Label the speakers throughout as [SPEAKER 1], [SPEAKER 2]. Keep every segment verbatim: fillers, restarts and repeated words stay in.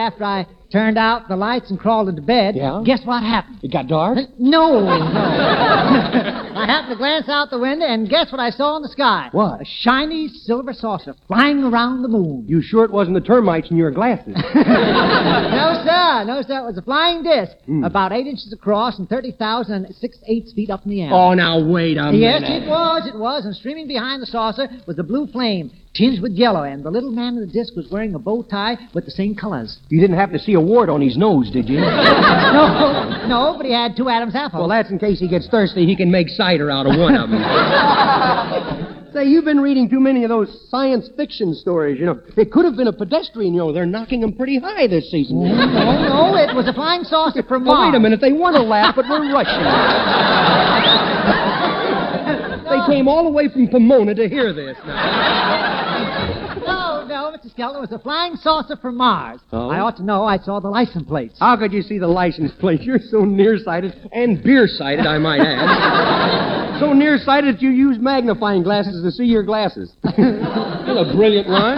[SPEAKER 1] after I turned out the lights and crawled into bed,
[SPEAKER 2] Yeah?
[SPEAKER 1] guess what happened?
[SPEAKER 2] It got dark?
[SPEAKER 1] No, no. I happened to glance out the window, and guess what I saw in the sky?
[SPEAKER 2] What?
[SPEAKER 1] A shiny silver saucer flying around the moon.
[SPEAKER 2] You sure it wasn't the termites in your glasses?
[SPEAKER 1] No, sir. No, sir. It was a flying disc,
[SPEAKER 2] Hmm.
[SPEAKER 1] about eight inches across and thirty thousand six eighths feet up in the air.
[SPEAKER 2] Oh, now wait a
[SPEAKER 1] Yes,
[SPEAKER 2] minute.
[SPEAKER 1] it was, it was, and streaming behind the saucer was the blue flame, tinged with yellow, and the little man in the disc was wearing a bow tie with the same colors.
[SPEAKER 2] You didn't happen to see a wart on his nose, did you?
[SPEAKER 1] No, no, but he had two Adam's apples.
[SPEAKER 2] Well, that's in case he gets thirsty, he can make cider out of one of them. Say, you've been reading too many of those science fiction stories, you know. It could have been a pedestrian, you know. They're knocking them pretty high this season.
[SPEAKER 1] No, no, it was a flying saucer from
[SPEAKER 2] Well,
[SPEAKER 1] Mars.
[SPEAKER 2] wait a minute. They want to laugh, but we're rushing. They came all the way from Pomona to hear this. Now.
[SPEAKER 1] No, no, Mister Skelton, it was a flying saucer from Mars.
[SPEAKER 2] Oh?
[SPEAKER 1] I ought to know. I saw the license plates.
[SPEAKER 2] How could you see the license plate? You're so nearsighted, and beer-sighted, I might add. So nearsighted that you use magnifying glasses to see your glasses. That's a brilliant one.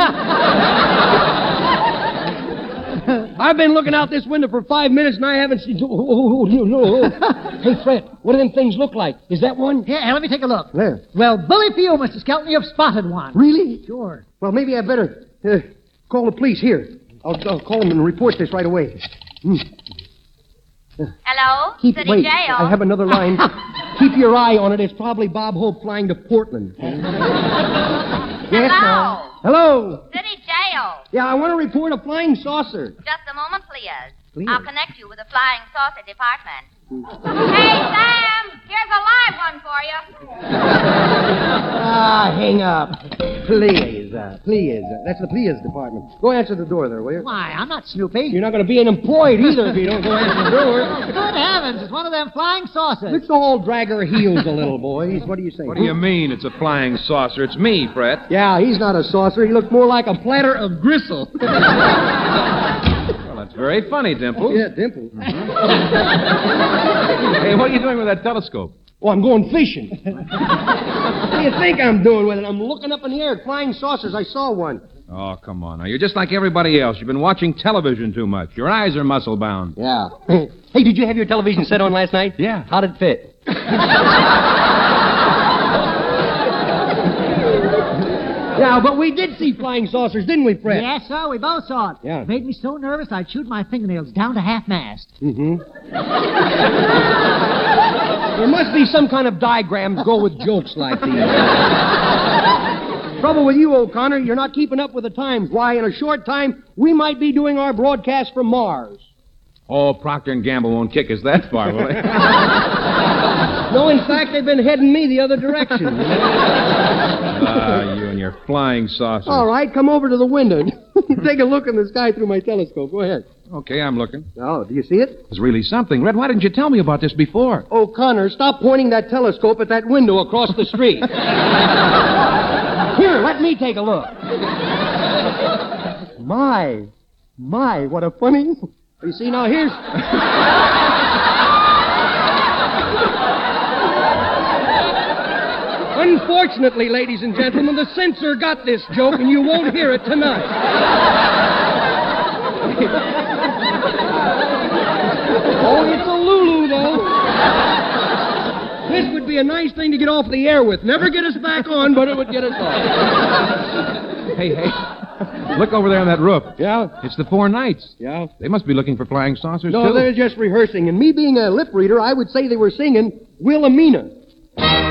[SPEAKER 2] I've been looking out this window for five minutes, and I haven't seen... Oh, oh, oh, oh, oh. Hey, Fred, what do them things look like? Is that one?
[SPEAKER 1] Here, let me take a look.
[SPEAKER 2] There.
[SPEAKER 1] Well, bully for you, Mister Skelton. You've spotted one.
[SPEAKER 2] Really?
[SPEAKER 1] Sure.
[SPEAKER 2] Well, maybe I better uh, call the police here. I'll, I'll call them and report this right away. Hmm.
[SPEAKER 3] Hello?
[SPEAKER 2] Keep,
[SPEAKER 3] City
[SPEAKER 2] wait,
[SPEAKER 3] Jail.
[SPEAKER 2] I have another line. Keep your eye on it. It's probably Bob Hope flying to Portland. Yes,
[SPEAKER 3] Hello?
[SPEAKER 2] ma'am. Hello.
[SPEAKER 3] City Jail.
[SPEAKER 2] Yeah, I want to report a flying saucer.
[SPEAKER 3] Just a moment, please.
[SPEAKER 2] Please.
[SPEAKER 3] I'll connect you with the Flying Saucer Department. Hey, Sam, here's a live one for you.
[SPEAKER 2] Ah, hang up. Please, uh, please. Uh, that's the please department. Go answer the door there, will you?
[SPEAKER 1] Why, I'm not Snoopy.
[SPEAKER 2] You're not going to be unemployed either if you don't go answer the door.
[SPEAKER 1] Good heavens, it's one of them flying saucers.
[SPEAKER 2] Let's all drag our heels a little, boys. What do you say?
[SPEAKER 4] What do you mean it's a flying saucer? It's me, Fred.
[SPEAKER 2] Yeah, he's not a saucer. He looks more like a platter of gristle.
[SPEAKER 4] Well, that's very funny, Dimples.
[SPEAKER 2] Yeah, Dimple.
[SPEAKER 4] Hey, what are you doing with that telescope?
[SPEAKER 2] Oh, I'm going fishing. What do you think I'm doing with it? I'm looking up in the air at flying saucers. I saw one.
[SPEAKER 4] Oh, come on. Now, you're just like everybody else. You've been watching television too much. Your eyes are muscle-bound.
[SPEAKER 2] Yeah. Hey, did you have your television set on last night?
[SPEAKER 4] Yeah.
[SPEAKER 2] How did it fit? Yeah, but we did see flying saucers, didn't we, Fred?
[SPEAKER 1] Yes, sir, we both saw it.
[SPEAKER 2] Yeah.
[SPEAKER 1] It made me so nervous I chewed my fingernails down to half-mast.
[SPEAKER 2] Mm-hmm. There must be some kind of diagram to go with jokes like these. Trouble with you, O'Connor, you're not keeping up with the times. Why, in a short time, we might be doing our broadcast from Mars.
[SPEAKER 4] Oh, Procter and Gamble won't kick us that far, will they?
[SPEAKER 2] No, in fact, they've been heading me the other direction.
[SPEAKER 4] Ah, you and your flying saucer.
[SPEAKER 2] All right, come over to the window. Take a look in the sky through my telescope. Go ahead.
[SPEAKER 4] Okay, I'm looking.
[SPEAKER 2] Oh, do you see it?
[SPEAKER 4] It's really something. Red, why didn't you tell me about this before?
[SPEAKER 2] O'Connor, stop pointing that telescope at that window across the street. Here, let me take a look. My, my, what a funny... You see, now here's... Unfortunately, ladies and gentlemen, the censor got this joke, and you won't hear it tonight. Oh, it's a Lulu, though. This would be a nice thing to get off the air with. Never get us back on, but it would get us off.
[SPEAKER 4] Hey, hey. Look over there on that roof.
[SPEAKER 2] Yeah?
[SPEAKER 4] It's the Four Knights.
[SPEAKER 2] Yeah?
[SPEAKER 4] They must be looking for flying saucers,
[SPEAKER 2] No,
[SPEAKER 4] too.
[SPEAKER 2] they're just rehearsing. And me being a lip reader, I would say they were singing Wilhelmina.